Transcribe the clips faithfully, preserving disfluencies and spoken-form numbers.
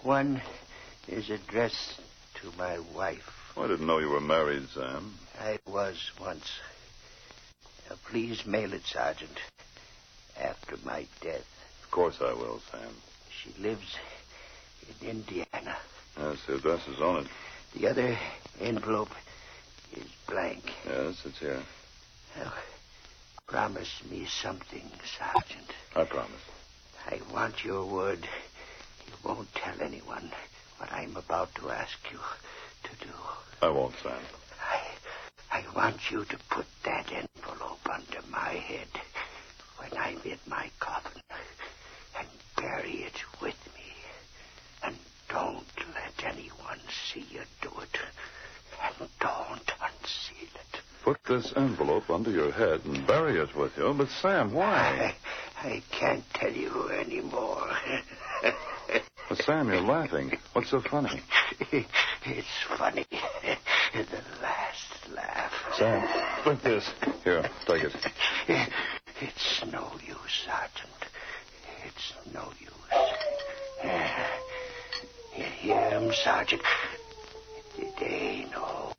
one is addressed to my wife. Oh, I didn't know you were married, Sam. I was once. Now, please mail it, Sergeant, after my death. Of course I will, Sam. She lives in Indiana. Yes, the address is on it. The other envelope is blank. Yes, it's here. Now, promise me something, Sergeant. I promise. I want your word. You won't tell anyone what I'm about to ask you to do. I won't, Sam. I, I want you to put that envelope under my head when I'm in my coffin and bury it with me. And don't let anyone see you do it. And don't unseal it. Put this envelope under your head and bury it with you. But, Sam, why? I, I can't tell you anymore. But, Sam, you're laughing. What's so funny? It's funny. The last laugh. Sam, drink this. Here, take it. It's no use, Sergeant. It's no use. You hear him, Sergeant? They know.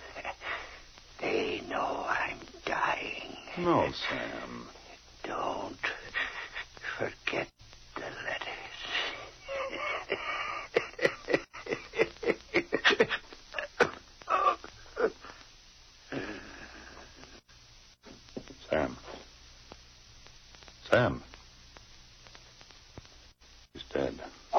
They know I'm dying. No, Sam. Don't forget the letters. Sam. Sam. He's dead.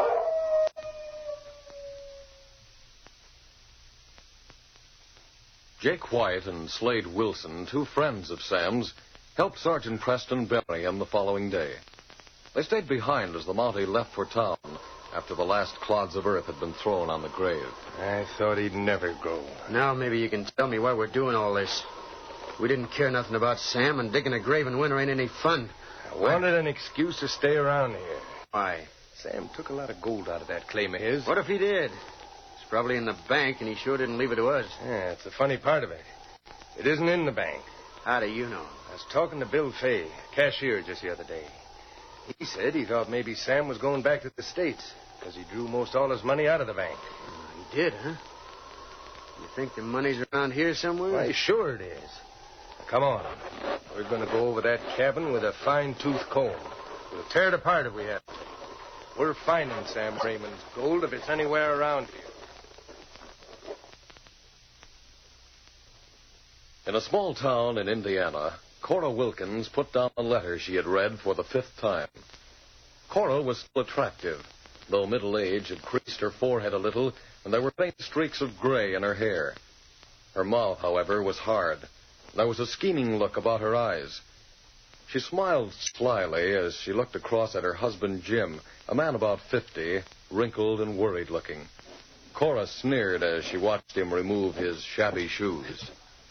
Jake White and Slade Wilson, two friends of Sam's, helped Sergeant Preston bury him the following day. They stayed behind as the Mountie left for town after the last clods of earth had been thrown on the grave. I thought he'd never go. Now maybe you can tell me why we're doing all this. We didn't care nothing about Sam, and digging a grave in winter ain't any fun. I wanted an excuse to stay around here. Why? Sam took a lot of gold out of that claim of his. What if he did? It's probably in the bank, and he sure didn't leave it to us. Yeah, it's the funny part of it. It isn't in the bank. How do you know? I was talking to Bill Fay, cashier, just the other day. He said he thought maybe Sam was going back to the States because he drew most all his money out of the bank. Oh, he did, huh? You think the money's around here somewhere? Why, sure it is. Now, come on. We're going to go over that cabin with a fine-tooth comb. We'll tear it apart if we have to. We're finding Sam Raymond's gold if it's anywhere around here. In a small town in Indiana, Cora Wilkins put down a letter she had read for the fifth time. Cora was still attractive, though middle age had creased her forehead a little, and there were faint streaks of gray in her hair. Her mouth, however, was hard. There was a scheming look about her eyes. She smiled slyly as she looked across at her husband, Jim, a man about fifty, wrinkled and worried-looking. Cora sneered as she watched him remove his shabby shoes.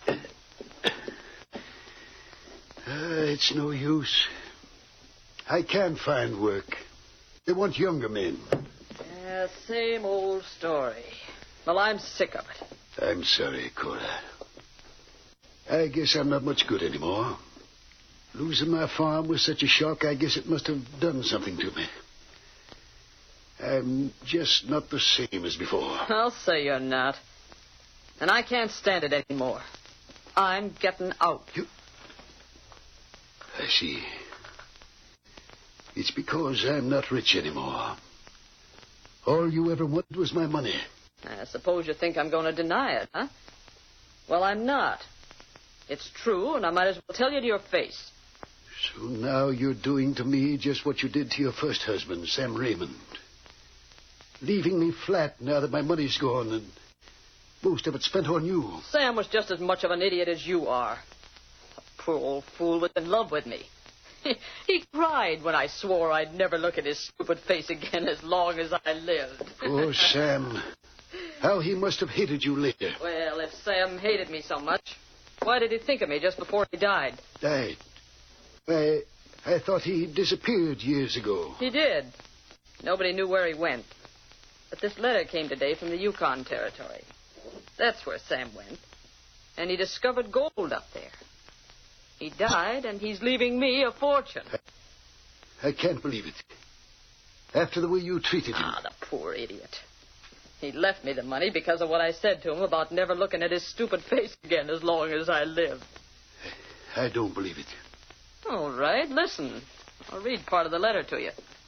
Uh, it's no use. I can't find work. They want younger men. Yeah, same old story. Well, I'm sick of it. I'm sorry, Cora. I guess I'm not much good anymore. Losing my farm was such a shock, I guess it must have done something to me. I'm just not the same as before. I'll say you're not. And I can't stand it anymore. I'm getting out. You... I see. It's because I'm not rich anymore. All you ever wanted was my money. I suppose you think I'm going to deny it, huh? Well, I'm not. It's true, and I might as well tell you to your face. So now you're doing to me just what you did to your first husband, Sam Raymond. Leaving me flat now that my money's gone and most of it spent on you. Sam was just as much of an idiot as you are. The poor old fool was in love with me. He, he cried when I swore I'd never look at his stupid face again as long as I lived. Oh, Sam. How he must have hated you later. Well, if Sam hated me so much, why did he think of me just before he died? Died? I, I thought he disappeared years ago. He did. Nobody knew where he went. But this letter came today from the Yukon Territory. That's where Sam went. And he discovered gold up there. He died, and he's leaving me a fortune. I, I can't believe it. After the way you treated him. Ah, the poor idiot. He left me the money because of what I said to him about never looking at his stupid face again as long as I live. I don't believe it. All right, listen. I'll read part of the letter to you.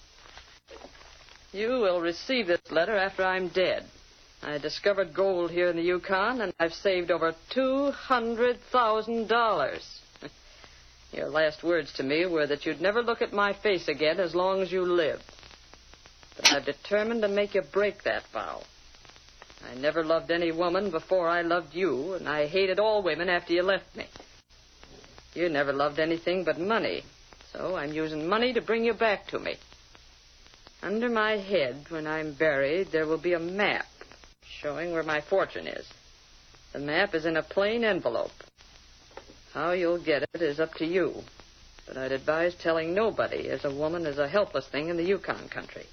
You will receive this letter after I'm dead. I discovered gold here in the Yukon, and I've saved over two hundred thousand dollars. Your last words to me were that you'd never look at my face again as long as you lived. But I've determined to make you break that vow. I never loved any woman before I loved you, and I hated all women after you left me. You never loved anything but money, so I'm using money to bring you back to me. Under my head, when I'm buried, there will be a map showing where my fortune is. The map is in a plain envelope. How you'll get it is up to you, but I'd advise telling nobody, as a woman is a helpless thing in the Yukon country.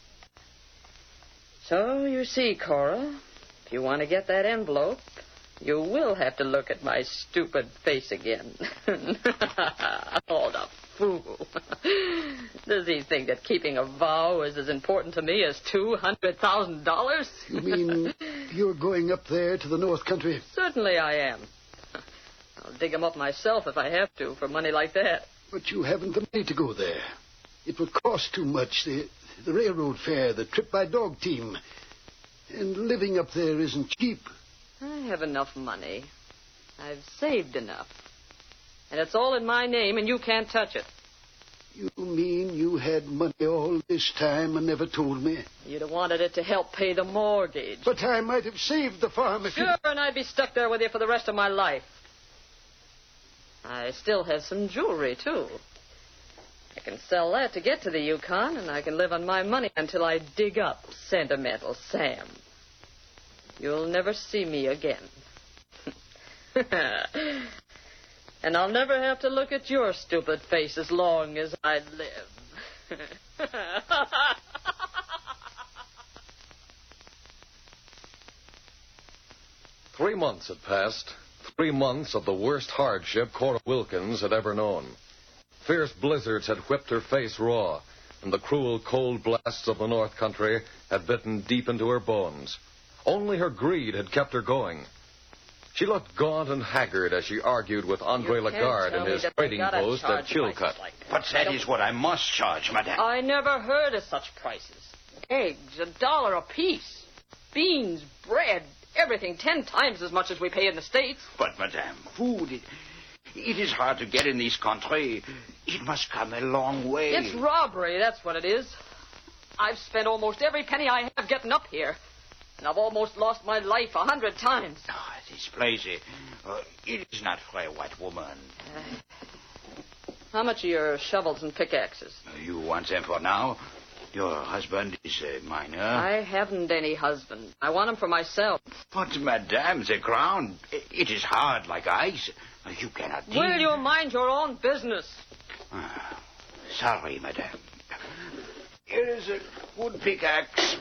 So, you see, Cora, if you want to get that envelope, you will have to look at my stupid face again. Oh, the fool. Does he think that keeping a vow is as important to me as two hundred thousand dollars? You mean you're going up there to the North Country? Certainly I am. I'll dig him up myself if I have to for money like that. But you haven't the money to go there. It would cost too much. The, the railroad fare, the trip by dog team. And living up there isn't cheap. I have enough money. I've saved enough. And it's all in my name, and you can't touch it. You mean you had money all this time and never told me? You'd have wanted it to help pay the mortgage. But I might have saved the farm if Sure, you... and I'd be stuck there with you for the rest of my life. I still have some jewelry, too. I can sell that to get to the Yukon, and I can live on my money until I dig up Sentimental Sam. You'll never see me again. And I'll never have to look at your stupid face as long as I live. Three months had passed. Three months of the worst hardship Cora Wilkins had ever known. Fierce blizzards had whipped her face raw, and the cruel cold blasts of the North Country had bitten deep into her bones. Only her greed had kept her going. She looked gaunt and haggard as she argued with Andre You can't Lagarde tell in me his that they trading gotta post at charge Chilcut. prices like that. But that is what I must charge, madame. I never heard of such prices. Eggs, a dollar apiece. Beans, bread, everything ten times as much as we pay in the States. But, madame, food, it, it is hard to get in this country. It must come a long way. It's robbery, that's what it is. I've spent almost every penny I have getting up here. And I've almost lost my life a hundred times. Oh, this place, uh, it is not for a white woman. Uh, how much are your shovels and pickaxes? You want them for now? Your husband is a miner. I haven't any husband. I want him for myself. But, madame, the ground, it is hard like ice. You cannot dig. Will you mind your own business? Ah, sorry, madame. Here is a wood pickaxe.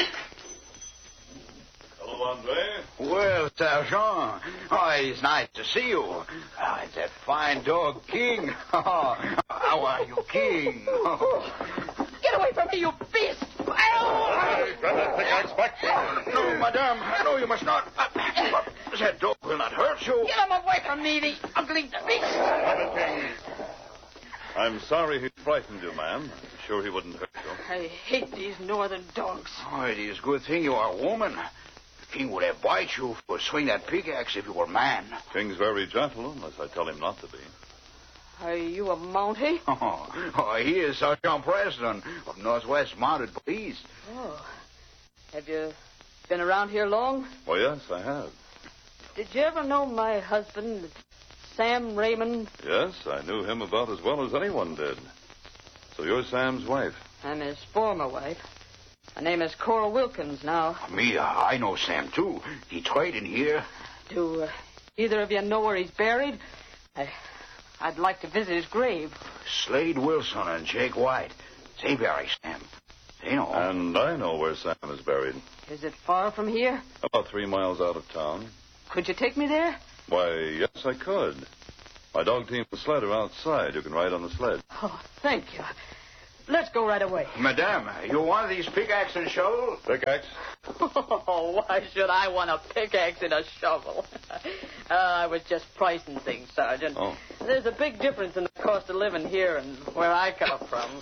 Hello, Andre. Well, Sergeant, oh, it is nice to see you. Oh, that fine dog, King. Oh, how are you, King? Oh. Get away from me, you beast! Hey, grab that pickaxe back. No, madame, no, you must not. Uh, that dog will not hurt you. Get him away from me, the ugly beast! Have it, King. I'm sorry he frightened you, ma'am. I'm sure he wouldn't hurt you. I hate these northern dogs. Oh, it is a good thing you are a woman. The king would have bite you for swing that pickaxe if you were a man. King's very gentle, unless I tell him not to be. Are you a Mountie? Oh, oh he is Sergeant Preston of Northwest Mounted Police. Oh. Have you been around here long? Well, yes, I have. Did you ever know my husband, Sam Raymond? Yes, I knew him about as well as anyone did. So you're Sam's wife? I'm his former wife. My name is Cora Wilkins now. Me, uh, I know Sam, too. He traded here. Do uh, either of you know where he's buried? I, I'd like to visit his grave. Slade Wilson and Jake White. They bury Sam. They know. And I know where Sam is buried. Is it far from here? About three miles out of town. Could you take me there? Why, yes, I could. My dog team and sled are outside. You can ride on the sled. Oh, thank you. Let's go right away. Madame, you want these pickaxe and shovel? Pickaxe? Oh, why should I want a pickaxe and a shovel? uh, I was just pricing things, Sergeant. Oh. There's a big difference in the cost of living here and where I come from.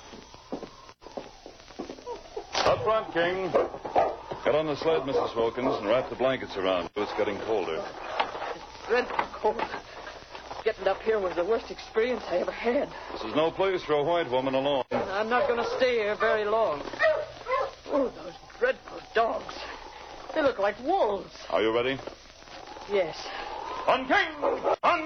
Up front, King. Get on the sled, Missus Wilkins, and wrap the blankets around you. It's getting colder. It's dreadful cold. Getting up here was the worst experience I ever had. This is no place for a white woman alone. I'm not going to stay here very long. Oh, those dreadful dogs. They look like wolves. Are you ready? Yes. On, King! On!